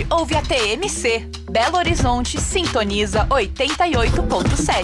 ouve a TMC. Belo Horizonte sintoniza 88.7.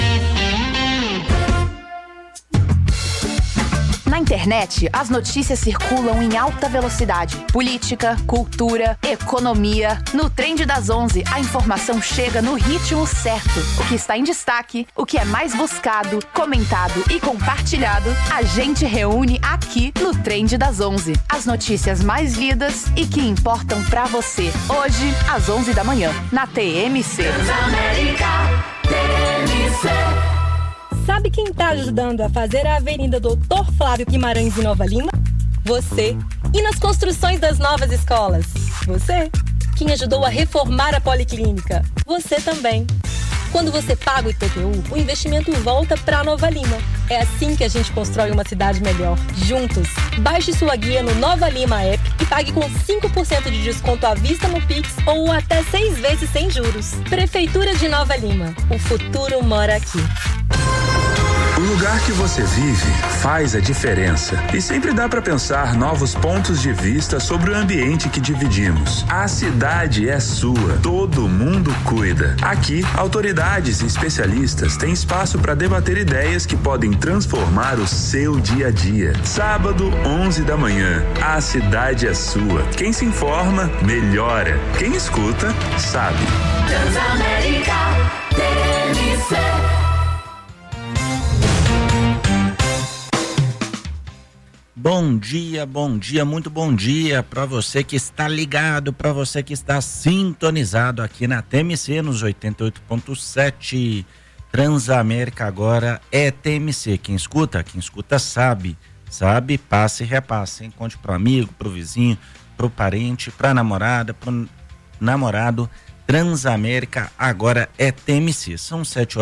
Na internet, as notícias circulam em alta velocidade. Política, cultura, economia. No Trend das 11, a informação chega no ritmo certo. O que está em destaque, o que é mais buscado, comentado e compartilhado, a gente reúne aqui no Trend das 11. As notícias mais lidas e que importam pra você. Hoje, às 11 da manhã, na TMC. Transamérica, TMC. Sabe quem está ajudando a fazer a Avenida Doutor Flávio Guimarães em Nova Lima? Você. E nas construções das novas escolas? Você. Quem ajudou a reformar a Policlínica? Você também. Quando você paga o IPTU, o investimento volta para Nova Lima. É assim que a gente constrói uma cidade melhor. Juntos. Baixe sua guia no Nova Lima App e pague com 5% de desconto à vista no Pix ou até 6 vezes sem juros. Prefeitura de Nova Lima. O futuro mora aqui. O lugar que você vive faz a diferença e sempre dá para pensar novos pontos de vista sobre o ambiente que dividimos. A cidade é sua, todo mundo cuida. Aqui, autoridades e especialistas têm espaço para debater ideias que podem transformar o seu dia a dia. Sábado, 11 da manhã, a cidade é sua. Quem se informa, melhora. Quem escuta, sabe. Transamérica, TMC. Bom dia, muito bom dia para você que está ligado, para você que está sintonizado aqui na TMC nos 88.7. Transamérica agora é TMC. Quem escuta sabe, passe e repasse. Hein? Conte pro amigo, pro vizinho, pro parente, pra namorada, pro namorado. Transamérica agora é TMC. São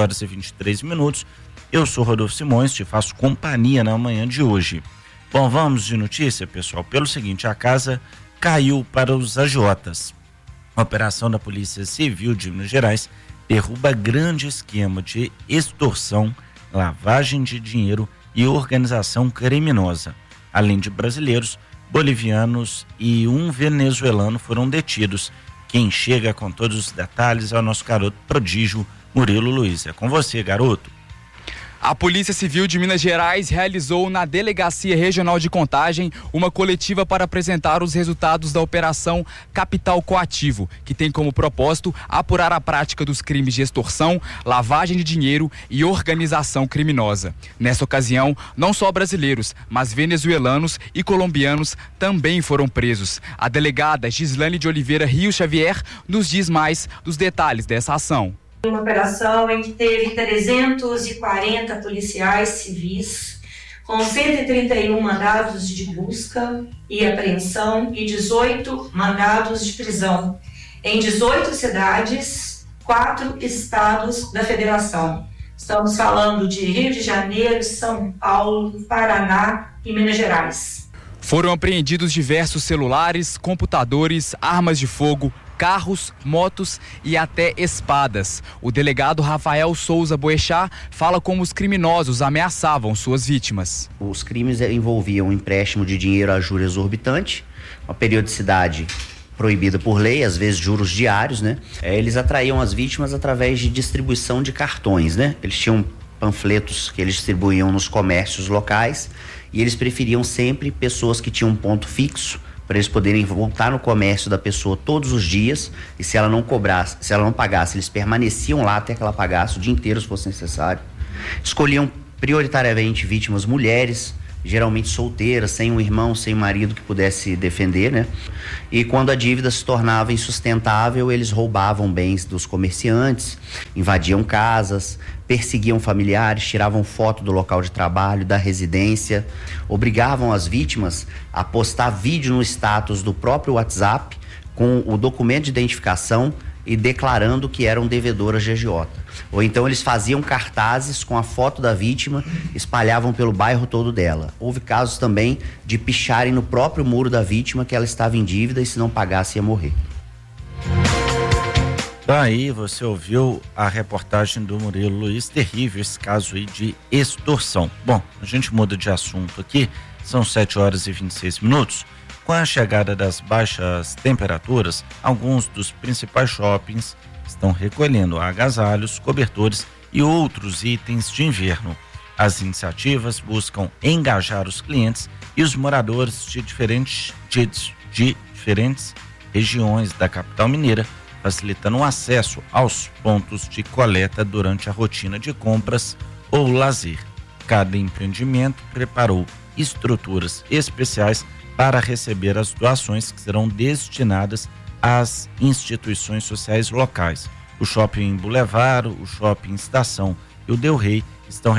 7h23. Eu sou Rodolfo Simões, te faço companhia na manhã de hoje. Bom, vamos de notícia, pessoal. Pelo seguinte, a casa caiu para os agiotas. A operação da Polícia Civil de Minas Gerais derruba grande esquema de extorsão, lavagem de dinheiro e organização criminosa. Além de brasileiros, bolivianos e um venezuelano foram detidos. Quem chega com todos os detalhes é o nosso garoto prodígio, Murilo Luiz. É com você, garoto. A Polícia Civil de Minas Gerais realizou na Delegacia Regional de Contagem uma coletiva para apresentar os resultados da Operação Capital Coativo, que tem como propósito apurar a prática dos crimes de extorsão, lavagem de dinheiro e organização criminosa. Nessa ocasião, não só brasileiros, mas venezuelanos e colombianos também foram presos. A delegada Gislane de Oliveira Rio Xavier nos diz mais dos detalhes dessa ação. Uma operação em que teve 340 policiais civis, com 131 mandados de busca e apreensão e 18 mandados de prisão, em 18 cidades, 4 estados da federação. Estamos falando de Rio de Janeiro, São Paulo, Paraná e Minas Gerais. Foram apreendidos diversos celulares, computadores, armas de fogo, carros, motos e até espadas. O delegado Rafael Souza Boechat fala como os criminosos ameaçavam suas vítimas. Os crimes envolviam empréstimo de dinheiro a juros exorbitante, uma periodicidade proibida por lei, às vezes juros diários, né? Eles atraíam as vítimas através de distribuição de cartões, né? Eles tinham panfletos que eles distribuíam nos comércios locais e eles preferiam sempre pessoas que tinham um ponto fixo, para eles poderem voltar no comércio da pessoa todos os dias, e se ela não cobrasse, se ela não pagasse, eles permaneciam lá até que ela pagasse o dia inteiro se fosse necessário. Escolhiam prioritariamente vítimas mulheres, geralmente solteiras, sem um irmão, sem um marido que pudesse defender, né? E quando a dívida se tornava insustentável, eles roubavam bens dos comerciantes, invadiam casas, perseguiam familiares, tiravam foto do local de trabalho, da residência, obrigavam as vítimas a postar vídeo no status do próprio WhatsApp com o documento de identificação e declarando que eram devedoras de agiota. Ou então eles faziam cartazes com a foto da vítima, espalhavam pelo bairro todo dela. Houve casos também de picharem no próprio muro da vítima que ela estava em dívida e se não pagasse ia morrer. Aí você ouviu a reportagem do Murilo Luiz, terrível esse caso aí de extorsão. Bom, a gente muda de assunto aqui, são 7h26. Com a chegada das baixas temperaturas, alguns dos principais shoppings estão recolhendo agasalhos, cobertores e outros itens de inverno. As iniciativas buscam engajar os clientes e os moradores de diferentes regiões da capital mineira, facilitando o acesso aos pontos de coleta durante a rotina de compras ou lazer. Cada empreendimento preparou estruturas especiais para receber as doações que serão destinadas às instituições sociais locais. O Shopping Boulevard, o Shopping Estação e o Del Rey estão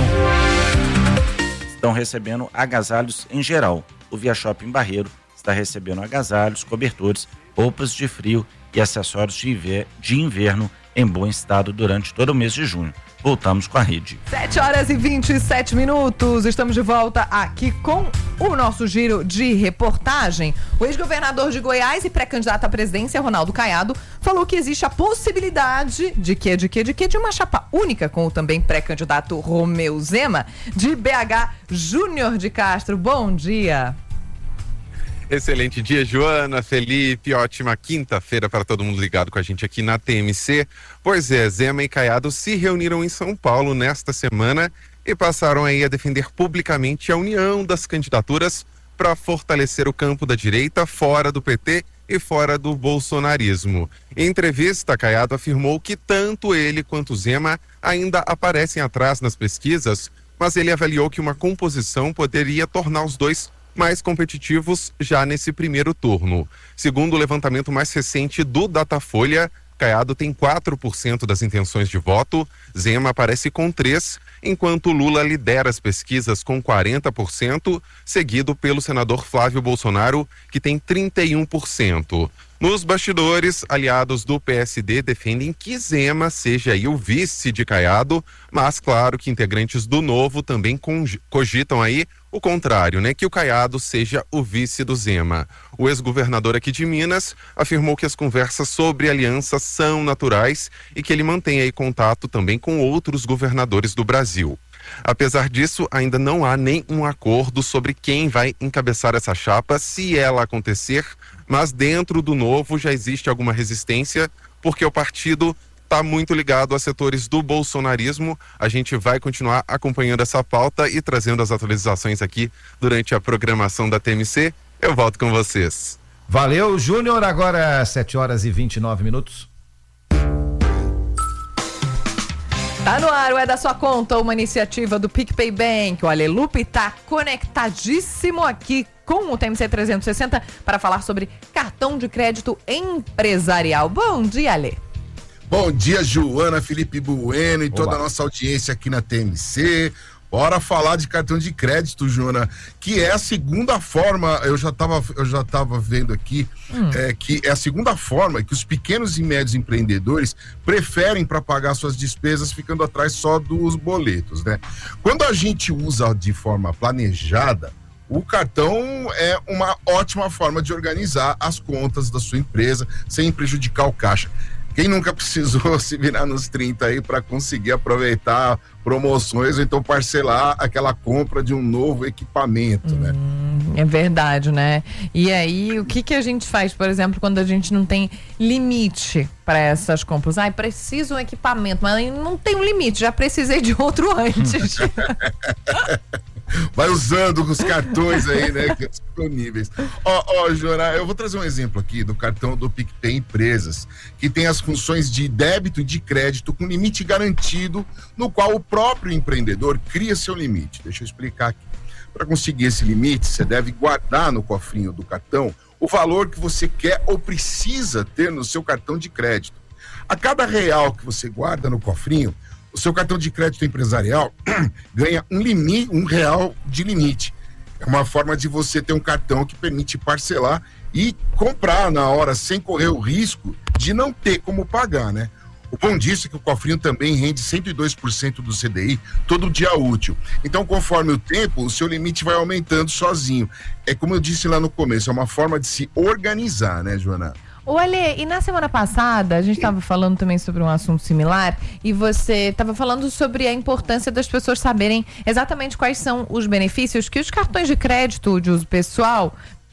recebendo agasalhos em geral. O Via Shopping Barreiro está recebendo agasalhos, cobertores, roupas de frio e acessórios de inverno em bom estado durante todo o mês de junho. Voltamos com a rede. 7h27. Estamos de volta aqui com o nosso giro de reportagem. O ex-governador de Goiás e pré-candidato à presidência, Ronaldo Caiado, falou que existe a possibilidade de uma chapa única com o também pré-candidato Romeu Zema, de BH Júnior de Castro. Bom dia. Excelente dia, Joana, Felipe, ótima quinta-feira para todo mundo ligado com a gente aqui na TMC. Pois é, Zema e Caiado se reuniram em São Paulo nesta semana e passaram aí a defender publicamente a união das candidaturas para fortalecer o campo da direita fora do PT e fora do bolsonarismo. Em entrevista, Caiado afirmou que tanto ele quanto Zema ainda aparecem atrás nas pesquisas, mas ele avaliou que uma composição poderia tornar os dois mais competitivos já nesse primeiro turno. Segundo o levantamento mais recente do Datafolha, Caiado tem 4% das intenções de voto, Zema aparece com 3%, enquanto Lula lidera as pesquisas com 40%, seguido pelo senador Flávio Bolsonaro, que tem 31%. Nos bastidores, aliados do PSD defendem que Zema seja aí o vice de Caiado, mas claro que integrantes do Novo também cogitam aí o contrário, né? Que o Caiado seja o vice do Zema. O ex-governador aqui de Minas afirmou que as conversas sobre aliança são naturais e que ele mantém aí contato também com outros governadores do Brasil. Apesar disso, ainda não há nenhum acordo sobre quem vai encabeçar essa chapa, se ela acontecer, mas dentro do Novo já existe alguma resistência, porque o partido está muito ligado a setores do bolsonarismo. A gente vai continuar acompanhando essa pauta e trazendo as atualizações aqui durante a programação da TMC. Eu volto com vocês. Valeu, Júnior. Agora 7h29. Tá no ar, é da sua conta, uma iniciativa do PicPay Bank. O Ale Lupe tá conectadíssimo aqui com o TMC 360 para falar sobre cartão de crédito empresarial. Bom dia, Ale. Bom dia, Joana, Felipe Bueno e toda a nossa audiência aqui na TMC. Bora falar de cartão de crédito, Joana, que é a segunda forma, eu já tava vendo aqui, que é a segunda forma que os pequenos e médios empreendedores preferem para pagar suas despesas, ficando atrás só dos boletos, né? Quando a gente usa de forma planejada, o cartão é uma ótima forma de organizar as contas da sua empresa sem prejudicar o caixa. Quem nunca precisou se virar nos 30 aí para conseguir aproveitar promoções ou então parcelar aquela compra de um novo equipamento, né? É verdade, né? E aí, o que a gente faz, por exemplo, quando a gente não tem limite para essas compras? Preciso um equipamento, mas não tem um limite, já precisei de outro antes. Vai usando os cartões aí, né, que são disponíveis. Joana, eu vou trazer um exemplo aqui do cartão do PicPay Empresas, que tem as funções de débito e de crédito com limite garantido, no qual o próprio empreendedor cria seu limite. Deixa eu explicar aqui. Para conseguir esse limite, você deve guardar no cofrinho do cartão o valor que você quer ou precisa ter no seu cartão de crédito. A cada R$1 que você guarda no cofrinho, o seu cartão de crédito empresarial ganha R$1 de limite. É uma forma de você ter um cartão que permite parcelar e comprar na hora, sem correr o risco de não ter como pagar, né? O bom disso é que o cofrinho também rende 102% do CDI todo dia útil. Então, conforme o tempo, o seu limite vai aumentando sozinho. É como eu disse lá no começo, é uma forma de se organizar, né, Joana? Olha, e na semana passada a gente estava falando também sobre um assunto similar e você estava falando sobre a importância das pessoas saberem exatamente quais são os benefícios que os cartões de crédito de uso pessoal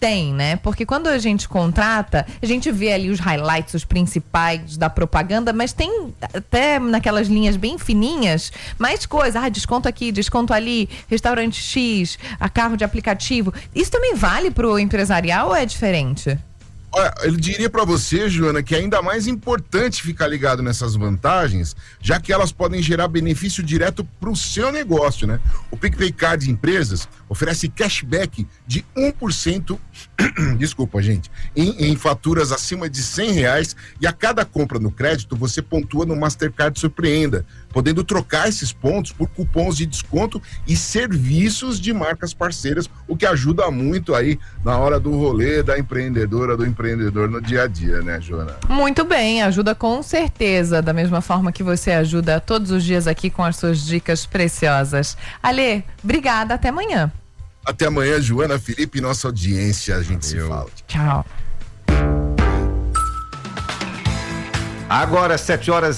tem, né? Porque quando a gente contrata, a gente vê ali os highlights, os principais da propaganda, mas tem até naquelas linhas bem fininhas, mais coisa. Desconto aqui, desconto ali, restaurante X, a carro de aplicativo. Isso também vale pro empresarial ou é diferente? Olha, eu diria para você, Joana, que é ainda mais importante ficar ligado nessas vantagens, já que elas podem gerar benefício direto para o seu negócio, né? O PicPay Card Empresas oferece cashback de 1%, desculpa, gente, em faturas acima de R$100, e a cada compra no crédito você pontua no Mastercard Surpreenda, podendo trocar esses pontos por cupons de desconto e serviços de marcas parceiras, o que ajuda muito aí na hora do rolê da empreendedora, do empreendedor no dia a dia, né, Joana? Muito bem, ajuda com certeza, da mesma forma que você ajuda todos os dias aqui com as suas dicas preciosas. Alê, obrigada, até amanhã. Até amanhã, Joana, Felipe, nossa audiência, a gente se fala. Tchau. Agora,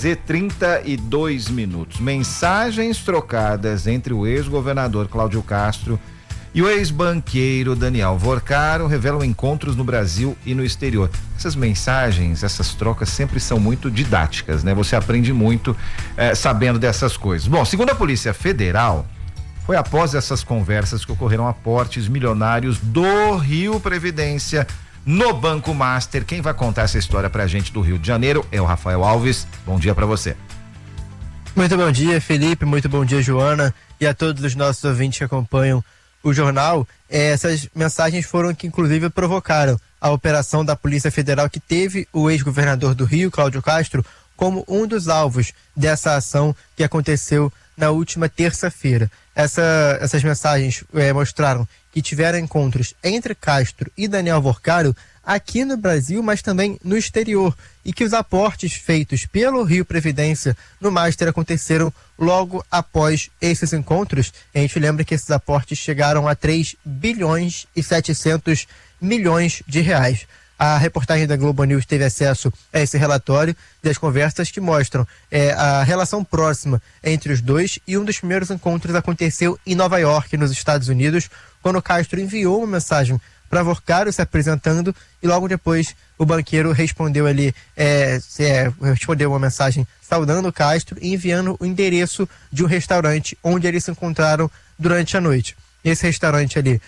7h32. Mensagens trocadas entre o ex-governador Cláudio Castro e o ex-banqueiro Daniel Vorcaro revelam encontros no Brasil e no exterior. Essas mensagens, essas trocas sempre são muito didáticas, né? Você aprende muito sabendo dessas coisas. Bom, segundo a Polícia Federal, foi após essas conversas que ocorreram aportes milionários do Rio Previdência no Banco Master. Quem vai contar essa história pra gente do Rio de Janeiro é o Rafael Alves. Bom dia pra você. Muito bom dia, Felipe. Muito bom dia, Joana, e a todos os nossos ouvintes que acompanham o jornal. Essas mensagens foram que inclusive provocaram a operação da Polícia Federal, que teve o ex-governador do Rio, Cláudio Castro, como um dos alvos dessa ação que aconteceu na última terça-feira. Essas mensagens mostraram que tiveram encontros entre Castro e Daniel Vorcaro aqui no Brasil, mas também no exterior, e que os aportes feitos pelo Rio Previdência no Master aconteceram logo após esses encontros. A gente lembra que esses aportes chegaram a 3 bilhões e 700 milhões de reais. A reportagem da Globo News teve acesso a esse relatório das conversas que mostram a relação próxima entre os dois, e um dos primeiros encontros aconteceu em Nova York, nos Estados Unidos, quando Castro enviou uma mensagem para Vorcaro se apresentando, e logo depois o banqueiro respondeu ali, respondeu uma mensagem saudando Castro e enviando o endereço de um restaurante onde eles se encontraram durante a noite. Esse restaurante ali,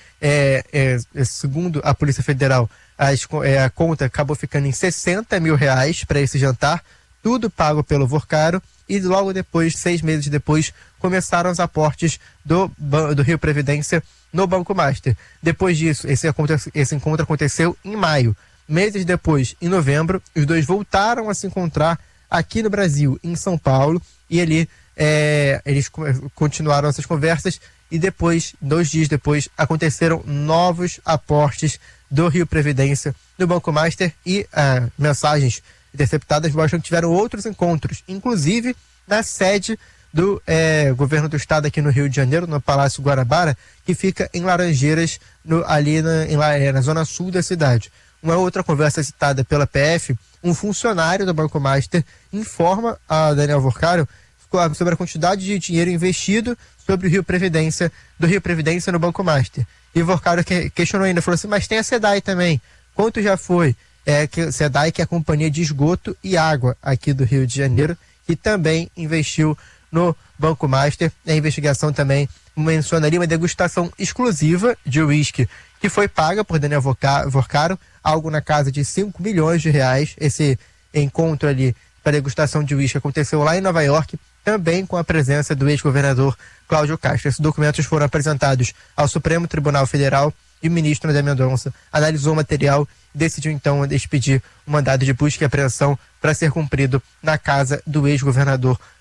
segundo a Polícia Federal, a conta acabou ficando em R$60 mil para esse jantar, tudo pago pelo Vorcaro, e logo depois, 6 meses depois, começaram os aportes do Rio Previdência no Banco Master. Depois disso, esse encontro aconteceu em maio. Meses depois, em novembro, os dois voltaram a se encontrar aqui no Brasil, em São Paulo, e ali eles continuaram essas conversas, e depois, 2 dias depois, aconteceram novos aportes do Rio Previdência no Banco Master, e mensagens interceptadas mostram que tiveram outros encontros, inclusive na sede do governo do estado aqui no Rio de Janeiro, no Palácio Guarabara, que fica em Laranjeiras, ali na zona sul da cidade. Uma outra conversa citada pela PF, um funcionário do Banco Master informa a Daniel Vorcaro sobre a quantidade de dinheiro investido sobre o Rio Previdência, do Rio Previdência no Banco Master. E o Vorcaro questionou ainda, falou assim, mas tem a SEDAI também, quanto já foi? SEDAI, que é a Companhia de Esgoto e Água aqui do Rio de Janeiro, que também investiu no Banco Master. A investigação também menciona ali uma degustação exclusiva de uísque que foi paga por Daniel Vorcaro, algo na casa de R$5 milhões. Esse encontro ali para degustação de uísque aconteceu lá em Nova York, também com a presença do ex-governador Cláudio Castro. Esses documentos foram apresentados ao Supremo Tribunal Federal, e o ministro André Mendonça analisou o material e decidiu então expedir um mandado de busca e apreensão para ser cumprido na casa do ex-governador